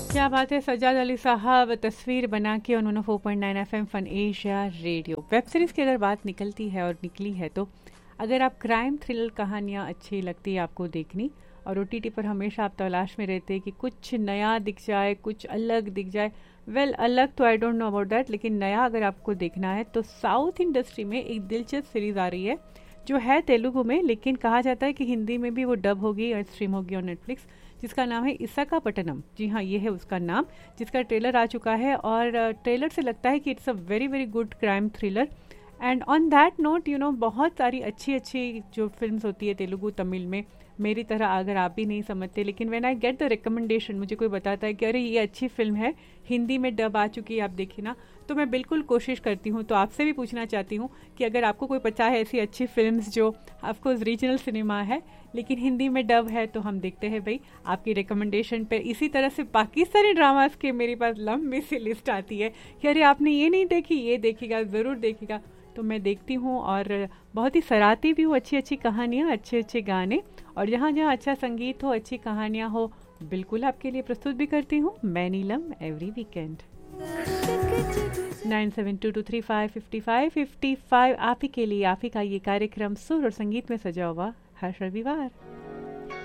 क्या बात है सज्जाद अली साहब, तस्वीर बना के उन्होंने 4.9 FM fun Asia radio web series की अगर बात निकलती है और निकली है तो अगर आप क्राइम थ्रिलर कहानियाँ अच्छी लगती है आपको देखनी और ओटीटी पर हमेशा आप तलाश में रहते हैं कि कुछ नया दिख जाए, कुछ अलग दिख जाए। वेल अलग तो I don't know about that, लेकिन नया अगर आपको देखना है तो साउथ इंडस्ट्री में एक दिलचस्प सीरीज़ आ रही है जो है तेलुगु में, लेकिन कहा जाता है कि हिंदी में भी वो डब होगी और स्ट्रीम होगी ऑन नेटफ्लिक्स, जिसका नाम है इसाकापट्टनम। जी हाँ, ये है उसका नाम, जिसका ट्रेलर आ चुका है और ट्रेलर से लगता है कि it's a very very good crime thriller. And on that note बहुत सारी अच्छी अच्छी जो फिल्म्स होती है तेलुगु तमिल में, मेरी तरह अगर आप भी नहीं समझते, लेकिन when I get the recommendation, मुझे कोई बताता है कि अरे ये अच्छी फिल्म है, हिंदी में डब आ चुकी है, आप देखिए ना, तो मैं बिल्कुल कोशिश करती हूँ। तो आपसे भी पूछना चाहती हूँ कि अगर आपको कोई पता है ऐसी अच्छी फिल्म्स जो ऑफकोर्स रीजनल सिनेमा है लेकिन हिंदी में डब है, तो हम देखते हैं भाई आपकी रिकमेंडेशन पे। इसी तरह से पाकिस्तानी ड्रामास के मेरे पास लंबी सी लिस्ट आती है कि अरे आपने ये नहीं देखी, ये देखिएगा, ज़रूर देखिएगा। तो मैं देखती हूँ और बहुत ही सराहती भी हूँ अच्छी अच्छी कहानियाँ, अच्छे अच्छे गाने, और जहाँ जहाँ अच्छा संगीत हो, अच्छी कहानियाँ हो, बिल्कुल आपके लिए प्रस्तुत भी करती हूँ मैं नीलम एवरी वीकेंड। 9722355555 आप ही के लिए, आप ही का ये कार्यक्रम सुर और संगीत में सजा हुआ हर रविवार।